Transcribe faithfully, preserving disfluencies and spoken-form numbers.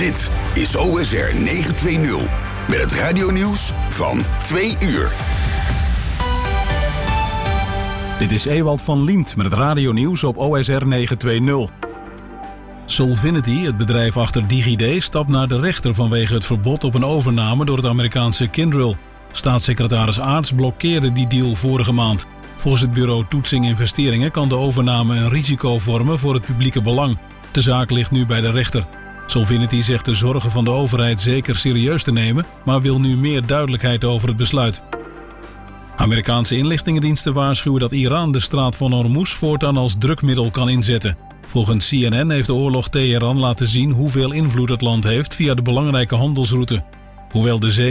Dit is O S R negenhonderdtwintig met het radionieuws van twee uur. Dit is Ewald van Liemt met het radionieuws op O S R negenhonderdtwintig. Solvinity, het bedrijf achter DigiD, stapt naar de rechter vanwege het verbod op een overname door het Amerikaanse Kyndryl. Staatssecretaris Aarts blokkeerde die deal vorige maand. Volgens het bureau Toetsing Investeringen kan de overname een risico vormen voor het publieke belang. De zaak ligt nu bij de rechter. Solvinity zegt de zorgen van de overheid zeker serieus te nemen, maar wil nu meer duidelijkheid over het besluit. Amerikaanse inlichtingendiensten waarschuwen dat Iran de straat van Hormuz voortaan als drukmiddel kan inzetten. Volgens C N N heeft de oorlog Teheran laten zien hoeveel invloed het land heeft via de belangrijke handelsroute. Hoewel de zee